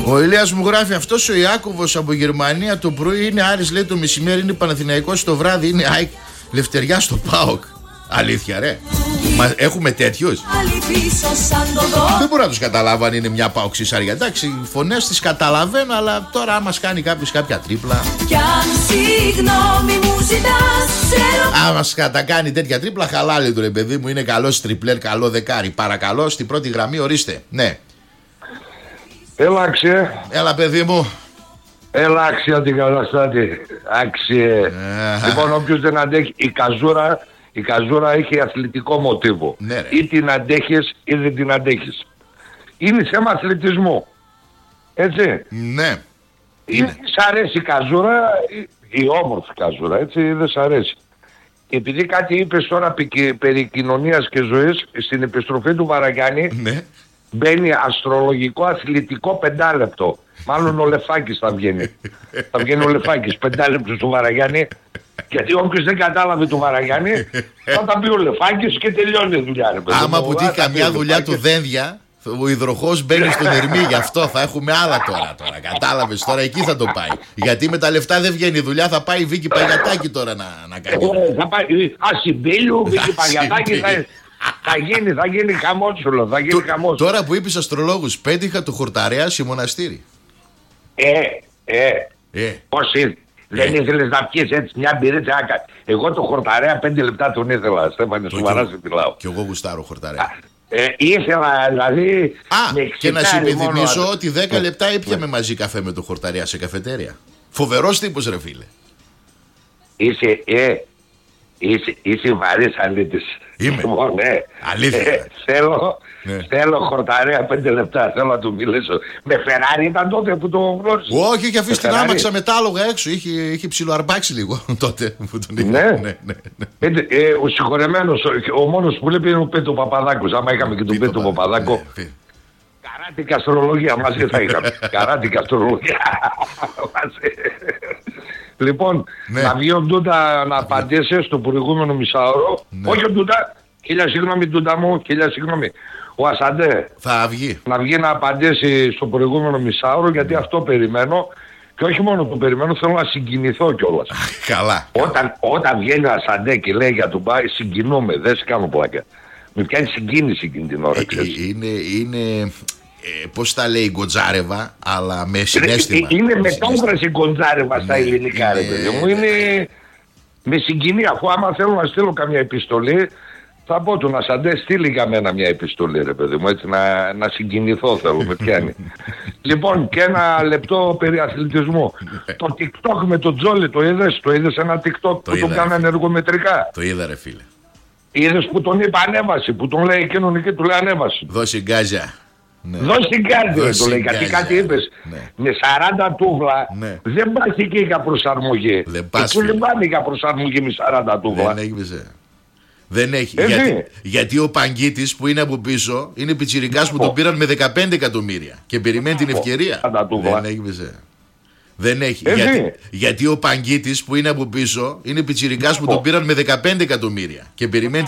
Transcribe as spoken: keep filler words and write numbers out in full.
Ο Ηλίας μου γράφει, αυτός ο Ιάκωβος από Γερμανία το πρωί είναι Άρης, λέει, το μεσημέρι είναι Παναθηναϊκός, το βράδυ είναι ΑΕΚ, Λευτεριά στο ΠΑΟΚ. Αλήθεια, ρε. Μα έχουμε τέτοιους. Δεν μπορώ να τους καταλάβω αν είναι μια παοξισάρια. Εντάξει, οι φωνές τις καταλαβαίνω, αλλά τώρα άμα κάνει κάποιος κάποια τρίπλα. Άμα τα κάνει τέτοια τρίπλα, χαλάλη του, ρε παιδί μου. Είναι καλός τριπλέρ, καλό δεκάρι. Παρακαλώ, στην πρώτη γραμμή, ορίστε. Ναι. Έλα, άξιε. Έλα, παιδί μου. Έλα, άξια την καταστάτη. Άξιε. Λοιπόν, όποιος δεν αντέχει, η καζούρα. Η καζούρα έχει αθλητικό μοτίβο. Ναι, ή την αντέχεις ή δεν την αντέχεις. Είναι θέμα αθλητισμού. Έτσι. Ναι. Ή σ' αρέσει η καζούρα, η, η όμορφη καζούρα, έτσι, ή δεν σ' αρέσει. Επειδή κάτι είπες τώρα περί κοινωνίας και ζωής, στην επιστροφή του Βαραγιάννη, ναι, μπαίνει αστρολογικό αθλητικό πεντάλεπτο. Μάλλον ο Λεφάκης θα βγαίνει. Θα βγαίνει ο Λεφάκης πεντάλεπτος του Βαραγιάννη. Γιατί όποιος δεν κατάλαβε του Βαραγιάννη, θα τα πει ο Λεφάκης και τελειώνει η δουλειά. Ρε, άμα που τύχει καμιά δουλειά του δένδια, ο υδροχός μπαίνει στον Ερμή. Γι' αυτό θα έχουμε άλλα τώρα. τώρα. Κατάλαβες, τώρα εκεί θα το πάει. Γιατί με τα λεφτά δεν βγαίνει η δουλειά, θα πάει η Βίκη Παγιατάκη τώρα να, να κάνει. Ε, θα πάει Ασυμπίλου, Βίκη Παγιατάκη. Θα, θα γίνει, θα γίνει χαμότσουλο. Θα γίνει χαμότσουλο. Τώρα που είπες αστρολόγους, πέτυχα του Χορταρέα σε μοναστήρι. Ε, ε, ε. Πώς ήρθε. Δεν ήθελες να πιεις έτσι μια μπυρίτσα άκα. Εγώ το Χορταρέα πέντε λεπτά τον ήθελα. Στέφανε, σοβαρά σε μιλάω. Κι εγώ γουστάρω Χορταρέα. Ε, ήθελα δηλαδή. Α, και να σου υπενθυμίσω μόνο ότι δέκα λεπτά έπιαμε ναι. μαζί καφέ με το Χορταρέα σε καφετέρια. Φοβερός τύπος, ρε φίλε. Είσαι, ε, είσαι, είσαι βαρύς αλήτης. Είμαι. Λοιπόν, ναι. Αλήθεια. Ε, θέλω, ναι. θέλω Χορταρέα πέντε λεπτά. Θέλω να του μιλήσω. Με Φεράρι ήταν τότε που το γνώρισε. Όχι, είχε αφήσει την άμαξα μετάλογα έξω. Είχε, είχε ψιλοαρμπάξει λίγο τότε που τον είδε. Ναι. ναι, ναι, ναι. Ε, ε, ο συγχωρεμένος, ο, ο μόνος που λέει είναι ο Πέτρο Παπαδάκος. Άμα είχαμε και τον Πέτρο Παπαδάκο. Ναι, καράτικα αστρολογία μαζί θα είχαμε. Καράτικα αστρολογία. Λοιπόν, ναι. να βγει ο Ντούντα να απαντήσει στο προηγούμενο μισάωρο. Ναι. Όχι ο Ντούντα, χίλια συγγνώμη Ντούντα μου, χίλια συγγνώμη. Ο Ασαντέ θα βγει. να βγει να απαντήσει στο προηγούμενο μισάωρο, γιατί ναι. αυτό περιμένω. Και όχι μόνο το περιμένω, θέλω να συγκινηθώ κιόλας. Καλά. Όταν, όταν βγαίνει ο Ασαντέ και λέει για τον Μπάι, συγκινούμε, δεν σε κάνω πλάκα. Με πιάνει συγκίνηση εκείνη την ώρα. Ε, είναι, είναι ε, πώς τα λέει Γκοντζάρεβα, αλλά με συναίσθημα. Ε, είναι μετόφραση Γκοντζάρεβα στα ελληνικά, ρε παιδί μου. Είναι με συγκινεί, αφού άμα θέλω να στείλω καμιά επιστολή, θα πω του Ασαντέ, στείλει για μένα μια επιστολή, ρε παιδί μου, έτσι να, να συγκινηθώ θέλω, με πιάνει. Λοιπόν, και ένα λεπτό περί αθλητισμού. Το TikTok με τον Τζόλι, το είδες, το είδες ένα TikTok το που είδα, τον κάνανε εργομετρικά. Το είδα, ρε φίλε. Είδες που τον είπα ανέβαση, που τον λέει εκείνον και του λέει ανέβαση. Δώσε γκάζια. Ναι. Δώσε γκάζια, το λέει, γιατί κάτι είπες. Ναι. Με σαράντα τούβλα ναι. δεν πας εκεί για προσαρμογή. Δεν πας. Εκεί δεν πάνε για προσαρμογή με σαράντα τούβλα. Δεν έχει. Δεν έχει. Γιατί, γιατί ο Παγκίτης που είναι από πίσω είναι πιτσιρικάς που τον πήραν με δεκαπέντε εκατομμύρια και περιμένει την ευκαιρία. Δεν έχει. Δεν έχει. Γιατί, γιατί ο Παγκίτης που είναι από πίσω είναι πιτσιρικάς που τον πήραν με δεκαπέντε εκατομμύρια και περιμένει